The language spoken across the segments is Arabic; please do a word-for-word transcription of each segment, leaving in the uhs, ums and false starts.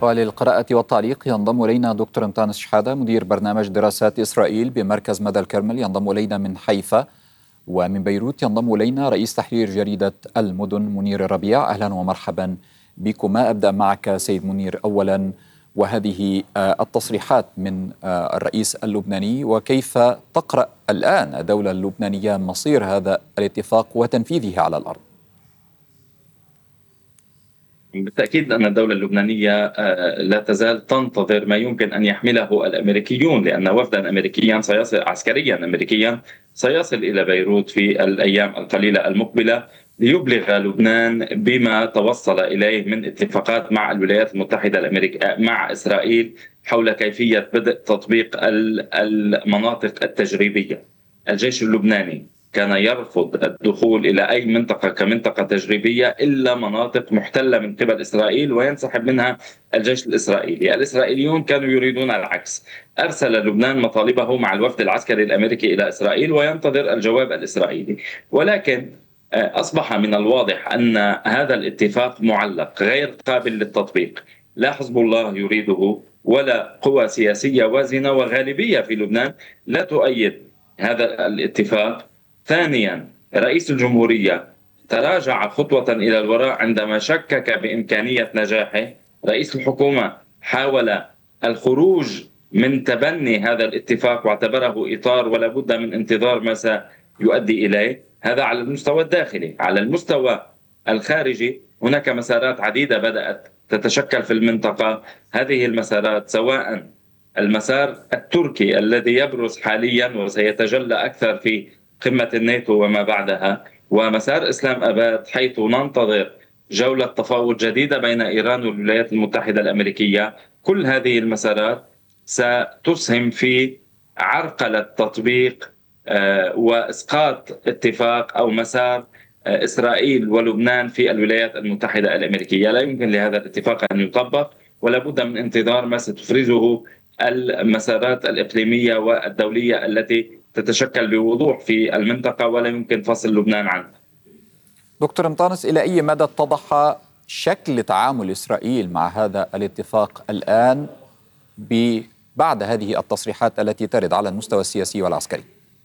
وللقراءة والتعليق ينضم إلينا دكتور أنطانس شحادة مدير برنامج دراسات إسرائيل بمركز مدى الكرمل، ينضم إلينا من حيفا، ومن بيروت ينضم إلينا رئيس تحرير جريدة المدن منير الربيع. أهلا ومرحبا بكما. أبدأ معك سيد منير أولا، وهذه التصريحات من الرئيس اللبناني، وكيف تقرأ الآن الدولة اللبنانية مصير هذا الاتفاق وتنفيذه على الأرض؟ بالتأكيد أن الدولة اللبنانية لا تزال تنتظر ما يمكن أن يحمله الأمريكيون، لأن وفدا أمريكيا سيصل عسكريا أمريكيا سيصل إلى بيروت في الأيام القليلة المقبلة ليبلغ لبنان بما توصل إليه من اتفاقات مع الولايات المتحدة الأمريكية مع إسرائيل حول كيفية بدء تطبيق المناطق التجريبية. الجيش اللبناني كان يرفض الدخول إلى أي منطقة كمنطقة تجريبية إلا مناطق محتلة من قبل إسرائيل وينسحب منها الجيش الإسرائيلي. الإسرائيليون كانوا يريدون العكس، أرسل لبنان مطالبه مع الوفد العسكري الأمريكي إلى إسرائيل وينتظر الجواب الإسرائيلي، ولكن أصبح من الواضح أن هذا الاتفاق معلق غير قابل للتطبيق. لا حزب الله يريده ولا قوى سياسية وازنة وغالبية في لبنان لا تؤيد هذا الاتفاق. ثانيا، رئيس الجمهورية تراجع خطوة إلى الوراء عندما شكك بإمكانية نجاحه. رئيس الحكومة حاول الخروج من تبني هذا الاتفاق واعتبره إطار ولا بد من انتظار ما سيؤدي إليه. هذا على المستوى الداخلي. على المستوى الخارجي هناك مسارات عديدة بدأت تتشكل في المنطقة. هذه المسارات سواء المسار التركي الذي يبرز حاليا وسيتجلى أكثر في قمة الناتو وما بعدها، ومسار إسلام أباد حيث ننتظر جولة تفاوض جديدة بين إيران والولايات المتحدة الأمريكية. كل هذه المسارات ستسهم في عرقلة تطبيق وإسقاط اتفاق أو مسار إسرائيل ولبنان في الولايات المتحدة الأمريكية. لا يمكن لهذا الاتفاق أن يطبق، ولا بد من انتظار ما ستفرزه المسارات الإقليمية والدولية التي تتشكل بوضوح في المنطقة ولا يمكن فصل لبنان عنها. دكتور أنطانس، إلى أي مدى اتضح شكل تعامل إسرائيل مع هذا الاتفاق الآن بعد هذه التصريحات التي ترد على المستوى السياسي والعسكري؟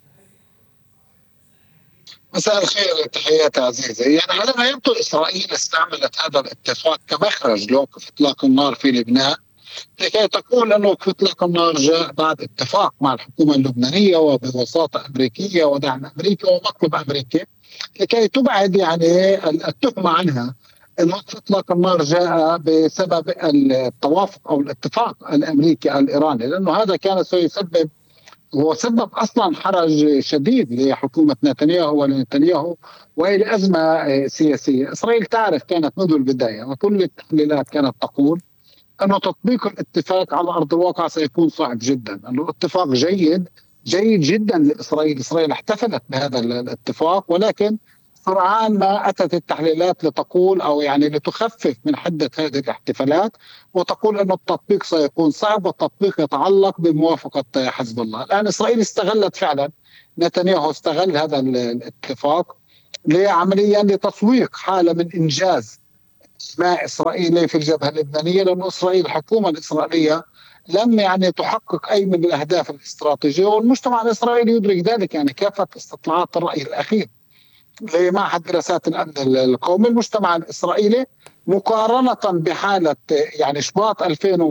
مساء الخير، تحياتي عزيزي. يعني على ما يبدو إسرائيل استعملت هذا الاتفاق كمخرج لوقف إطلاق النار في لبنان، لكي تقول أنه وقف إطلاق النار جاء بعد اتفاق مع الحكومة اللبنانية وبوساطة أمريكية ودعم أمريكي ومطلب أمريكي، لكي تبعد يعني التهمة عنها أن وقف إطلاق النار جاء بسبب التوافق أو الاتفاق الأمريكي الإيراني، لأنه هذا كان سيسبب هو سبب أصلا حرج شديد لحكومة نتنياهو ولنتنياهو وإلى أزمة سياسية. إسرائيل تعرف كانت منذ البداية وكل التحليلات كانت تقول أنه تطبيق الاتفاق على أرض الواقع سيكون صعب جدا. أنه الاتفاق جيد جيد جدا لإسرائيل، إسرائيل احتفلت بهذا الاتفاق، ولكن سرعان ما أتت التحليلات لتقول أو يعني لتخفف من حدة هذه الاحتفالات وتقول أن التطبيق سيكون صعب والتطبيق يتعلق بموافقة حزب الله. الآن إسرائيل استغلت فعلا، نتنياهو استغل هذا الاتفاق لعمليا لتسويق حالة من إنجاز ما إسرائيلي في الجبهة اللبنانية، لأن إسرائيل الحكومة الإسرائيلية لم يعني تحقق أي من الأهداف الاستراتيجية، والمجتمع الإسرائيلي يدرك ذلك. يعني كافة استطلاعات الرأي الأخير لمعهد دراسات الأمن القومي، المجتمع الإسرائيلي مقارنة بحالة يعني شباط ألفين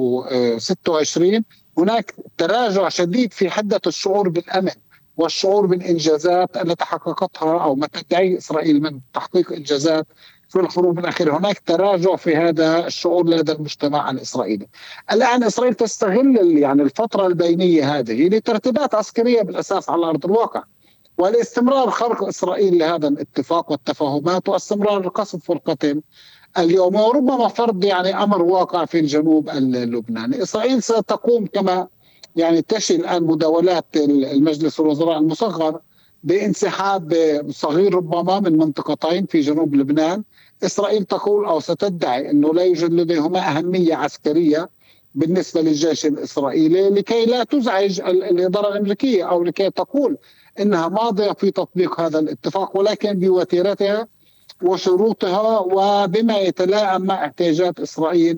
وستة وعشرين هناك تراجع شديد في حدة الشعور بالأمن والشعور بالإنجازات التي حققتها أو ما تدعي إسرائيل من تحقيق إنجازات في الحروب الأخيرة. هناك تراجع في هذا الشعور لدى المجتمع الإسرائيلي. الآن إسرائيل تستغل يعني الفترة البينية هذه لترتيبات عسكرية بالأساس على أرض الواقع، ولاستمرار خرق إسرائيل لهذا الاتفاق والتفاهمات واستمرار القصف والقتل اليوم، وربما فرض يعني أمر واقع في الجنوب اللبناني. إسرائيل ستقوم كما يعني تشي الآن مداولات المجلس الوزراء المصغر بانسحاب صغير ربما من منطقتين في جنوب لبنان. إسرائيل تقول أو ستدعي أنه لا يوجد لديهما أهمية عسكرية بالنسبة للجيش الإسرائيلي، لكي لا تزعج الإدارة الأمريكية أو لكي تقول إنها ماضية في تطبيق هذا الاتفاق، ولكن بوتيرتها وشروطها وبما يتلائم مع احتياجات إسرائيل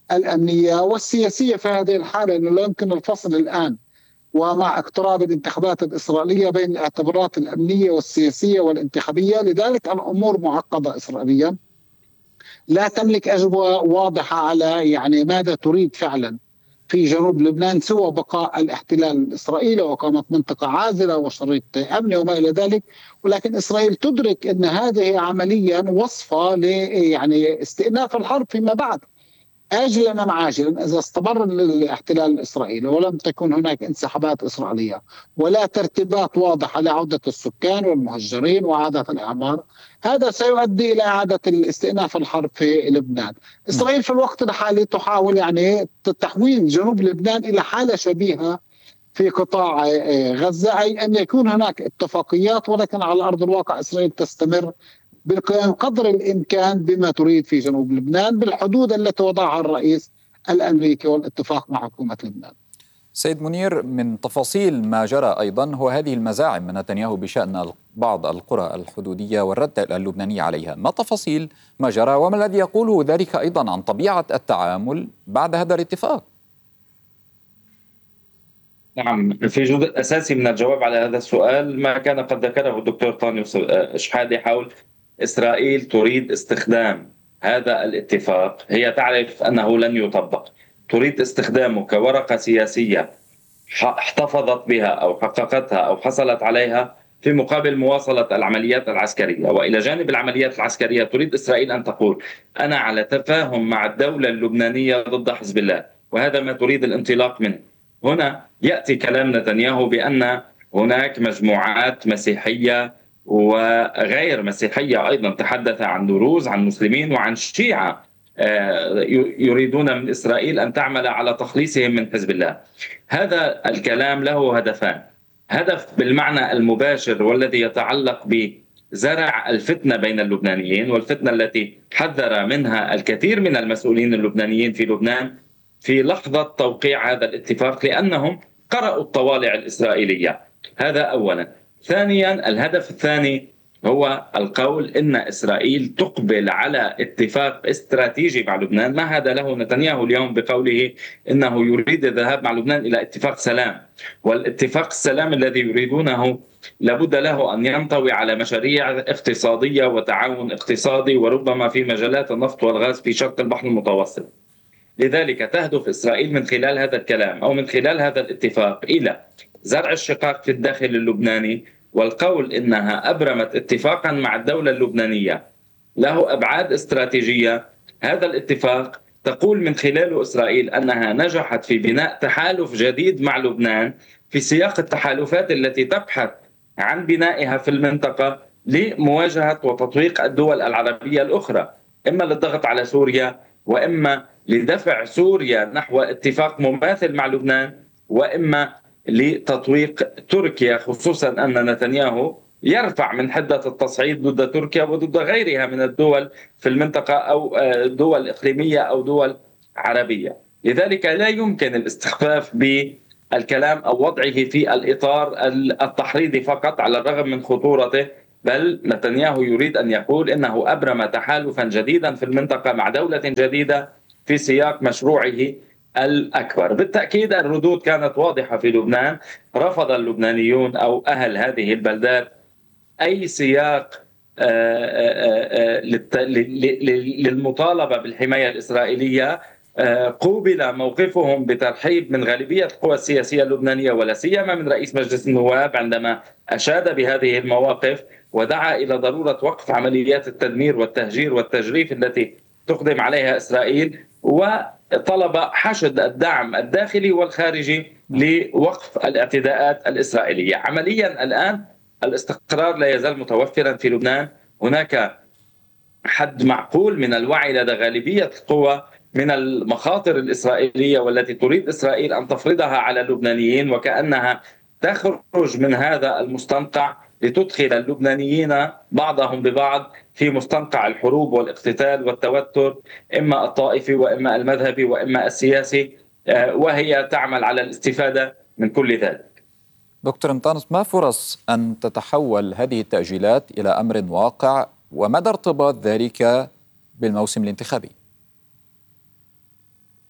الأمنية والسياسية في هذه الحالة، أنه لا يمكن الفصل الآن ومع اقتراب الانتخابات الإسرائيلية بين الاعتبارات الأمنية والسياسية والانتخابية. لذلك الأمور معقدة إسرائيليا، لا تملك أجوبة واضحة على يعني ماذا تريد فعلا في جنوب لبنان سوى بقاء الاحتلال الإسرائيلي وإقامة منطقة عازلة وشريط أمني وما إلى ذلك. ولكن إسرائيل تدرك أن هذه عمليا وصفة ل يعني استئناف الحرب فيما بعد، آجلا أم عاجلا. إذا استمر الاحتلال الإسرائيلي ولم تكن هناك انسحابات إسرائيلية ولا ترتيبات واضحة لعودة السكان والمهجرين وإعادة الأعمار، هذا سيؤدي إلى إعادة الاستئناف الحرب في لبنان. إسرائيل في الوقت الحالي تحاول يعني تحويل جنوب لبنان إلى حالة شبيهة في قطاع غزة، أي أن يكون هناك اتفاقيات، ولكن على أرض الواقع إسرائيل تستمر بالقيام قدر الإمكان بما تريد في جنوب لبنان بالحدود التي وضعها الرئيس الأمريكي والاتفاق مع حكومة لبنان. سيد منير، من تفاصيل ما جرى أيضا هو هذه المزاعم من نتنياهو بشأن بعض القرى الحدودية والرد اللبناني عليها. ما تفاصيل ما جرى وما الذي يقوله ذلك أيضا عن طبيعة التعامل بعد هذا الاتفاق؟ نعم، في جزء أساسي من الجواب على هذا السؤال ما كان قد ذكره الدكتور طانيوس شحادة حول إسرائيل تريد استخدام هذا الاتفاق. هي تعرف أنه لن يطبق، تريد استخدامه كورقة سياسية احتفظت بها أو حققتها أو حصلت عليها في مقابل مواصلة العمليات العسكرية. وإلى جانب العمليات العسكرية تريد إسرائيل أن تقول أنا على تفاهم مع الدولة اللبنانية ضد حزب الله، وهذا ما تريد الانطلاق منه. هنا يأتي كلام نتنياهو بأن هناك مجموعات مسيحية وغير مسيحية أيضا، تحدث عن دروز، عن مسلمين وعن شيعة يريدون من إسرائيل أن تعمل على تخليصهم من حزب الله. هذا الكلام له هدفان: هدف بالمعنى المباشر والذي يتعلق بزرع الفتنة بين اللبنانيين، والفتنة التي حذر منها الكثير من المسؤولين اللبنانيين في لبنان في لحظة توقيع هذا الاتفاق، لأنهم قرأوا الطوالع الإسرائيلية. هذا أولا. ثانيا، الهدف الثاني هو القول إن إسرائيل تقبل على اتفاق استراتيجي مع لبنان. ما هذا له نتنياهو اليوم بقوله إنه يريد الذهاب مع لبنان إلى اتفاق سلام، والاتفاق السلام الذي يريدونه لابد له أن ينطوي على مشاريع اقتصادية وتعاون اقتصادي، وربما في مجالات النفط والغاز في شرق البحر المتوسط. لذلك تهدف إسرائيل من خلال هذا الكلام أو من خلال هذا الاتفاق إلى زرع الشقاق في الداخل اللبناني، والقول إنها أبرمت اتفاقا مع الدولة اللبنانية له أبعاد استراتيجية. هذا الاتفاق تقول من خلاله إسرائيل أنها نجحت في بناء تحالف جديد مع لبنان في سياق التحالفات التي تبحث عن بنائها في المنطقة لمواجهة وتطويق الدول العربية الأخرى، إما للضغط على سوريا، وإما لدفع سوريا نحو اتفاق مماثل مع لبنان، وإما لتطويق تركيا، خصوصا أن نتنياهو يرفع من حدة التصعيد ضد تركيا وضد غيرها من الدول في المنطقة أو دول إقليمية أو دول عربية. لذلك لا يمكن الاستخفاف بالكلام أو وضعه في الإطار التحريضي فقط على الرغم من خطورته، بل نتنياهو يريد أن يقول إنه أبرم تحالفا جديدا في المنطقة مع دولة جديدة في سياق مشروعه الأكبر. بالتأكيد الردود كانت واضحة في لبنان. رفض اللبنانيون أو أهل هذه البلدات أي سياق للمطالبة بالحماية الإسرائيلية. قوبل موقفهم بترحيب من غالبية القوى السياسية اللبنانية، ولا سيما من رئيس مجلس النواب عندما أشاد بهذه المواقف ودعا إلى ضرورة وقف عمليات التدمير والتهجير والتجريف التي تقدم عليها إسرائيل، وطلب حشد الدعم الداخلي والخارجي لوقف الاعتداءات الإسرائيلية. عمليا الآن الاستقرار لا يزال متوفرا في لبنان. هناك حد معقول من الوعي لدى غالبية القوى من المخاطر الإسرائيلية والتي تريد إسرائيل أن تفرضها على اللبنانيين، وكأنها تخرج من هذا المستنقع لتدخل اللبنانيين بعضهم ببعض في مستنقع الحروب والاقتتال والتوتر، إما الطائفي وإما المذهبي وإما السياسي، وهي تعمل على الاستفادة من كل ذلك. دكتور انطانس، ما فرص أن تتحول هذه التأجيلات إلى أمر واقع، ومدى ارتباط ذلك بالموسم الانتخابي؟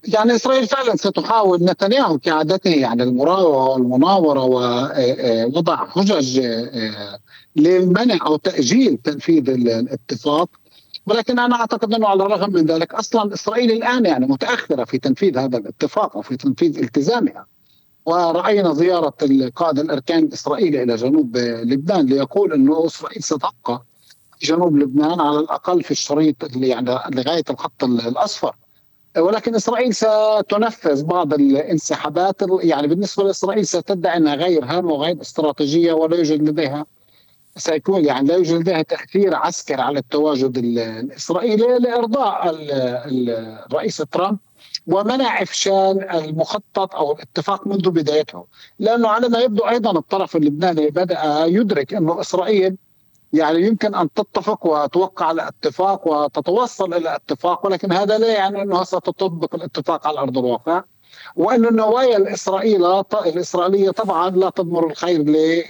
يعني إسرائيل فعلا ستحاول، نتنياهو كعادته يعني المراوغة والمناورة ووضع حجج للمنع أو تأجيل تنفيذ الاتفاق. ولكن أنا أعتقد أنه على الرغم من ذلك أصلا إسرائيل الآن يعني متأخرة في تنفيذ هذا الاتفاق أو في تنفيذ التزامها. ورأينا زيارة القائد الأركان الإسرائيلي إلى جنوب لبنان ليقول أنه إسرائيل ستبقى في جنوب لبنان على الأقل في الشريط اللي يعني لغاية الخط الأصفر. ولكن إسرائيل ستنفذ بعض الانسحابات، يعني بالنسبة لإسرائيل ستدعي أنها غير هامة وغير استراتيجية، ولا يوجد لديها سيكون يعني لا يوجد لديها تأثير عسكري على التواجد الإسرائيلي لإرضاء الرئيس ترامب ومنع إفشال المخطط أو الاتفاق منذ بدايته. لأنه على ما يبدو أيضا الطرف اللبناني بدأ يدرك أنه إسرائيل يعني يمكن أن تتفق وتوقع على اتفاق وتتوصل إلى اتفاق، ولكن هذا لا يعني أنها ستطبق الاتفاق على أرض الواقع، وأن النوايا الإسرائيلية الإسرائيلية طبعا لا تضمر الخير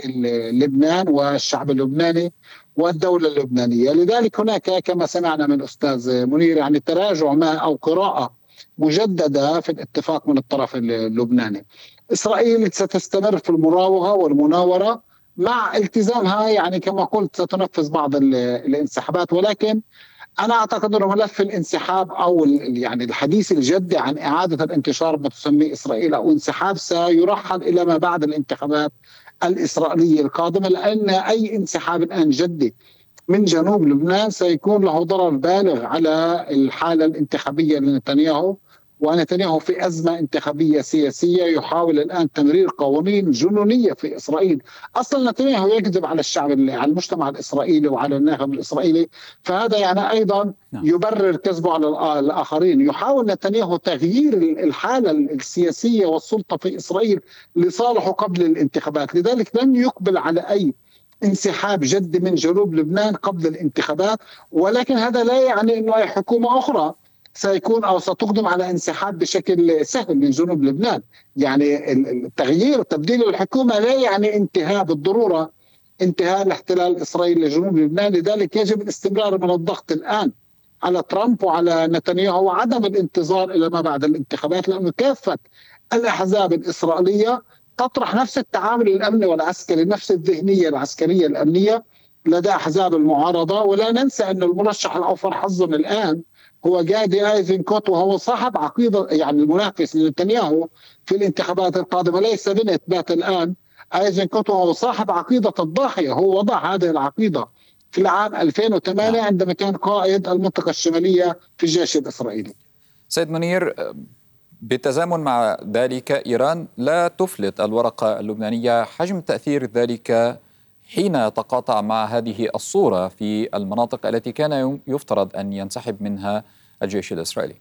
للبنان والشعب اللبناني والدولة اللبنانية. لذلك هناك كما سمعنا من أستاذ منير يعني تراجع ما أو قراءة مجددة في الاتفاق من الطرف اللبناني. إسرائيل ستستمر في المراوغة والمناورة مع التزامها، يعني كما قلت ستنفذ بعض الانسحابات، ولكن أنا أعتقد أن ملف الانسحاب أو يعني الحديث الجدي عن إعادة الانتشار ما تسميه إسرائيل أو انسحاب سيرحل إلى ما بعد الانتخابات الإسرائيلية القادمة، لأن أي انسحاب الآن جدي من جنوب لبنان سيكون له ضرر بالغ على الحالة الانتخابية لنتنياهو. ونتنياهو في أزمة انتخابية سياسية، يحاول الآن تمرير قوانين جنونية في إسرائيل. أصلا نتنياهو يكذب على الشعب على المجتمع الإسرائيلي وعلى الناخب الإسرائيلي، فهذا يعني أيضا يبرر كذبه على الآخرين. يحاول نتنياهو تغيير الحالة السياسية والسلطة في إسرائيل لصالحه قبل الانتخابات، لذلك لن يقبل على أي انسحاب جدي من جنوب لبنان قبل الانتخابات. ولكن هذا لا يعني أنه أي حكومة أخرى سيكون أو ستقدم على انسحاب بشكل سهل من جنوب لبنان. يعني التغيير تبديل الحكومة لا يعني انتهاء بالضرورة انتهاء الاحتلال الإسرائيلي لجنوب لبنان. لذلك يجب الاستمرار من الضغط الآن على ترامب وعلى نتنياهو وعدم الانتظار إلى ما بعد الانتخابات، لأنه كافة الأحزاب الإسرائيلية تطرح نفس التعامل الأمني والعسكري، نفس الذهنية العسكرية الأمنية لدى أحزاب المعارضة. ولا ننسى أن المرشح الأوفر حظا الآن هو جادي ايزنكوت، وهو صاحب عقيدة يعني المنافس لنتنياهو في الانتخابات القادمة ليس بنت بات الآن. ايزنكوت وهو صاحب عقيدة الضاحية، هو وضع هذه العقيدة في العام ألفين وثمانية عندما كان قائد المنطقة الشمالية في الجيش الإسرائيلي. سيد منير، بالتزامن مع ذلك إيران لا تفلت الورقة اللبنانية حجم تأثير ذلك حين يتقاطع مع هذه الصورة في المناطق التي كان يفترض أن ينسحب منها الجيش الإسرائيلي.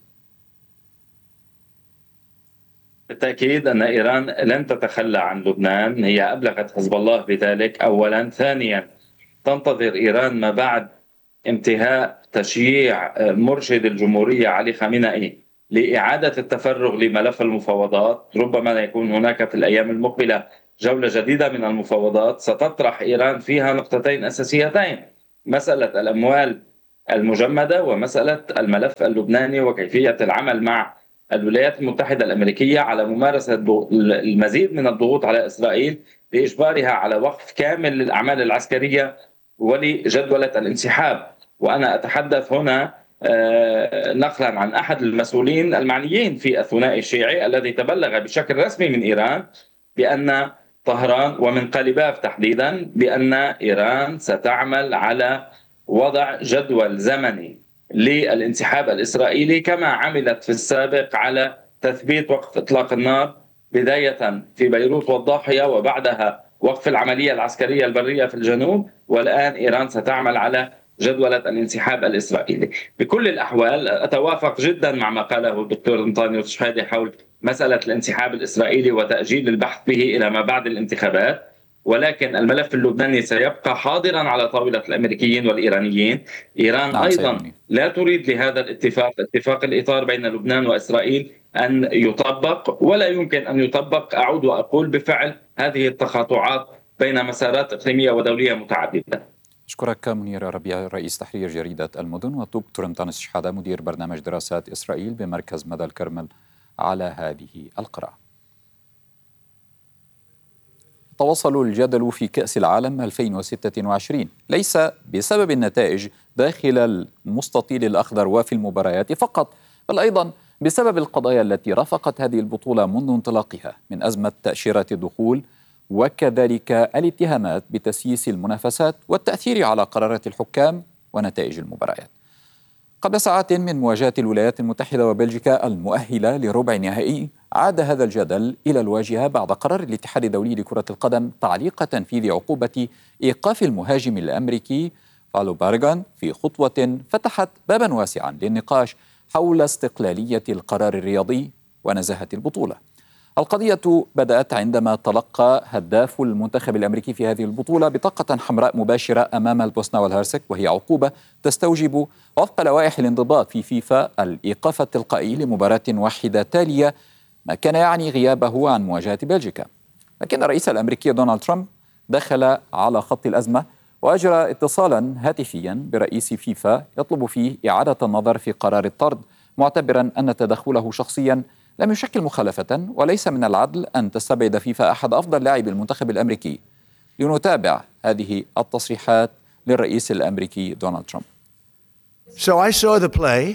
بالتأكيد أن إيران لن تتخلى عن لبنان، هي أبلغت حزب الله بذلك أولا. ثانيا تنتظر إيران ما بعد انتهاء تشييع مرشد الجمهورية علي خامنئي لإعادة التفرغ لملف المفاوضات. ربما يكون هناك في الأيام المقبلة جولة جديدة من المفاوضات ستطرح إيران فيها نقطتين أساسيتين: مسألة الأموال المجمدة ومسألة الملف اللبناني وكيفية العمل مع الولايات المتحدة الأمريكية على ممارسة المزيد من الضغوط على إسرائيل لإجبارها على وقف كامل للأعمال العسكرية ولجدولة الانسحاب. وأنا أتحدث هنا نقلا عن أحد المسؤولين المعنيين في الثنائي الشيعي الذي تبلغ بشكل رسمي من إيران بأن طهران ومن قلباف تحديدا بأن إيران ستعمل على وضع جدول زمني للانسحاب الإسرائيلي كما عملت في السابق على تثبيت وقف إطلاق النار، بداية في بيروت والضاحية وبعدها وقف العملية العسكرية البرية في الجنوب، والآن إيران ستعمل على جدولة الانسحاب الإسرائيلي. بكل الأحوال أتوافق جدا مع ما قاله الدكتور أنطونيو شحادة حول مسألة الانسحاب الإسرائيلي وتأجيل البحث به إلى ما بعد الانتخابات، ولكن الملف اللبناني سيبقى حاضرا على طاولة الأمريكيين والإيرانيين. إيران نعم أيضا سيدني. لا تريد لهذا الاتفاق اتفاق الإطار بين لبنان وإسرائيل أن يطبق، ولا يمكن أن يطبق أعود وأقول بفعل هذه التقاطعات بين مسارات إقليمية ودولية متعددة. أشكرك منير ربيع، رئيس تحرير جريدة المدن، ودكتور أنطونيوس شحادة، مدير برنامج دراسات إسرائيل بمركز مدى الكرمل على هذه القرعة. تواصل الجدل في كأس العالم ألفين وستة وعشرين ليس بسبب النتائج داخل المستطيل الأخضر وفي المباريات فقط، بل أيضا بسبب القضايا التي رافقت هذه البطولة منذ انطلاقها، من أزمة تأشيرة الدخول وكذلك الاتهامات بتسييس المنافسات والتأثير على قرارات الحكام ونتائج المباريات. قبل ساعات من مواجهة الولايات المتحدة وبلجيكا المؤهلة لربع النهائي، عاد هذا الجدل إلى الواجهة بعد قرار الاتحاد الدولي لكرة القدم تعليق تنفيذ عقوبة إيقاف المهاجم الأمريكي فالو بارغان في خطوة فتحت بابا واسعا للنقاش حول استقلالية القرار الرياضي ونزاهة البطولة. القضية بدأت عندما تلقى هداف المنتخب الأمريكي في هذه البطولة بطاقة حمراء مباشرة أمام البوسنة والهرسك، وهي عقوبة تستوجب وفق لوائح الانضباط في فيفا الإيقاف التلقائي لمباراة واحدة تالية، ما كان يعني غيابه عن مواجهة بلجيكا. لكن الرئيس الأمريكي دونالد ترامب دخل على خط الأزمة وأجرى اتصالا هاتفيا برئيس فيفا يطلب فيه إعادة النظر في قرار الطرد، معتبرا أن تدخله شخصيا لم يشكل مخالفة، وليس من العدل أن تستبعد فيفا أحد أفضل لاعبي المنتخب الأمريكي. لنتابع هذه التصريحات للرئيس الأمريكي دونالد ترامب. So I saw the play.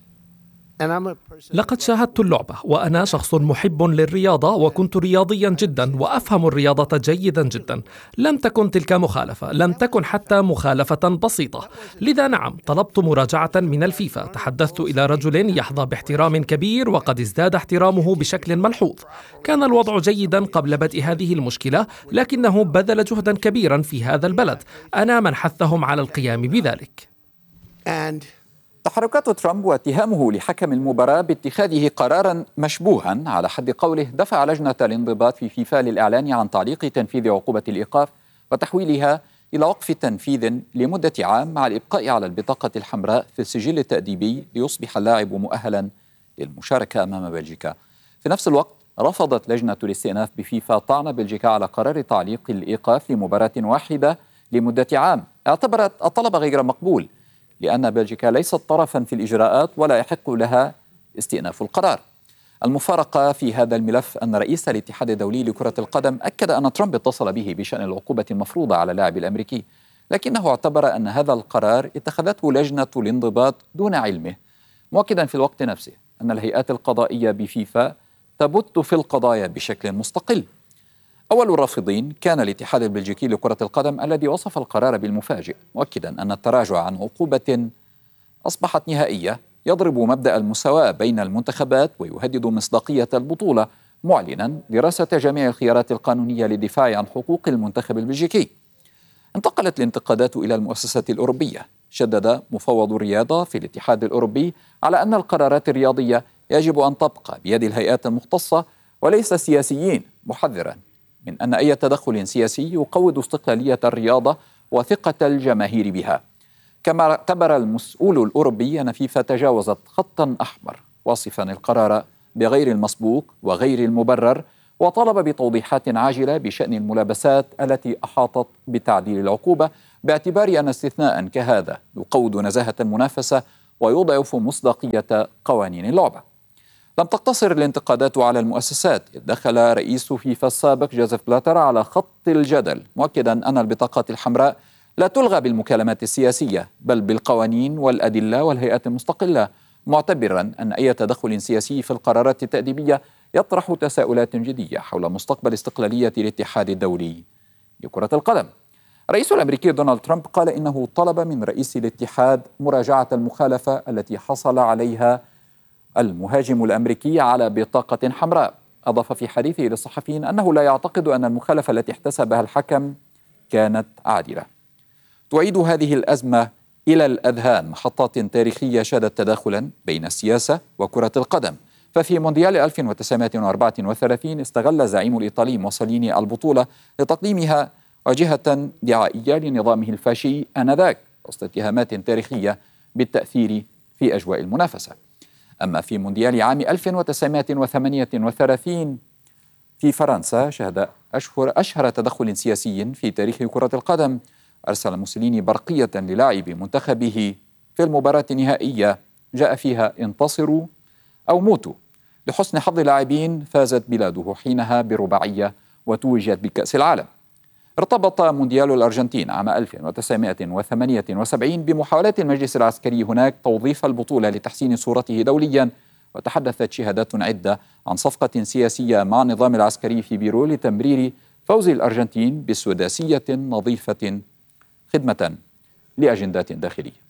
لقد شاهدت اللعبة، وأنا شخص محب للرياضة وكنت رياضيا جدا وأفهم الرياضة جيدا جدا. لم تكن تلك مخالفة، لم تكن حتى مخالفة بسيطة. لذا نعم، طلبت مراجعة من الفيفا. تحدثت إلى رجل يحظى باحترام كبير وقد ازداد احترامه بشكل ملحوظ. كان الوضع جيدا قبل بدء هذه المشكلة، لكنه بذل جهدا كبيرا في هذا البلد. أنا من حثهم على القيام بذلك. And تحركات ترامب واتهامه لحكم المباراة باتخاذه قرارا مشبوها على حد قوله دفع لجنة الانضباط في فيفا للإعلان عن تعليق تنفيذ عقوبة الإيقاف وتحويلها إلى وقف تنفيذ لمدة عام مع الإبقاء على البطاقة الحمراء في السجل التأديبي ليصبح اللاعب مؤهلا للمشاركة أمام بلجيكا. في نفس الوقت رفضت لجنة الاستئناف بفيفا طعن بلجيكا على قرار تعليق الإيقاف لمباراة واحدة لمدة عام. اعتبرت الطلب غير مقبول لأن بلجيكا ليست طرفا في الإجراءات ولا يحق لها استئناف القرار. المفارقة في هذا الملف أن رئيس الاتحاد الدولي لكرة القدم أكد أن ترامب اتصل به بشأن العقوبة المفروضة على اللاعب الأمريكي، لكنه اعتبر أن هذا القرار اتخذته لجنة الانضباط دون علمه، مؤكدا في الوقت نفسه أن الهيئات القضائية بفيفا تبت في القضايا بشكل مستقل. أول الرافضين كان الاتحاد البلجيكي لكرة القدم الذي وصف القرار بالمفاجئ، مؤكدا أن التراجع عن عقوبة أصبحت نهائية يضرب مبدأ المساواة بين المنتخبات ويهدد مصداقية البطولة، معلنا دراسة جميع الخيارات القانونية للدفاع عن حقوق المنتخب البلجيكي. انتقلت الانتقادات إلى المؤسسات الأوروبية. شدد مفوض الرياضة في الاتحاد الأوروبي على أن القرارات الرياضية يجب أن تبقى بيد الهيئات المختصة وليس السياسيين، محذرا من أن أي تدخل سياسي يقوض استقلالية الرياضة وثقة الجماهير بها. كما اعتبر المسؤول الأوروبي أن فيفا تجاوزت خطا أحمر، واصفا القرار بغير المسبوق وغير المبرر، وطلب بتوضيحات عاجلة بشأن الملابسات التي أحاطت بتعديل العقوبة، باعتبار أن استثناء كهذا يقوض نزاهة المنافسة ويضعف مصداقية قوانين اللعبة. لم تقتصر الانتقادات على المؤسسات، إذ دخل رئيس فيفا السابق جوزيف بلاتر على خط الجدل، مؤكدا أن البطاقات الحمراء لا تلغى بالمكالمات السياسية بل بالقوانين والأدلة والهيئات المستقلة، معتبرا أن أي تدخل سياسي في القرارات التأديبية يطرح تساؤلات جدية حول مستقبل استقلالية الاتحاد الدولي لكرة القدم. الرئيس الأمريكي دونالد ترامب قال إنه طلب من رئيس الاتحاد مراجعة المخالفة التي حصل عليها المهاجم الأمريكي على بطاقة حمراء. أضاف في حديثه للصحفيين أنه لا يعتقد أن المخالفة التي احتسبها الحكم كانت عادلة. تعيد هذه الأزمة إلى الأذهان محطات تاريخية شهدت تداخلا بين السياسة وكرة القدم. ففي مونديال ألف وتسعمائة وأربعة وثلاثين استغل الزعيم الإيطالي موسوليني البطولة لتقديمها واجهة دعائية لنظامه الفاشي آنذاك، وسط اتهامات تاريخية بالتأثير في أجواء المنافسة. أما في مونديال عام ألف وتسعمائة وثمانية وثلاثين في فرنسا شهد أشهر أشهر تدخل سياسي في تاريخ كرة القدم. أرسل موسوليني برقية للاعبي منتخبه في المباراة النهائية جاء فيها انتصروا أو موتوا، لحسن حظ لاعبين فازت بلاده حينها برباعية وتوجت بكأس العالم. ارتبط مونديال الأرجنتين عام ألف وتسعمائة وثمانية وسبعين بمحاولات المجلس العسكري هناك توظيف البطولة لتحسين صورته دوليا، وتحدثت شهادات عدة عن صفقة سياسية مع النظام العسكري في بيرو لتمرير فوز الأرجنتين بسداسية نظيفة خدمة لأجندات داخلية.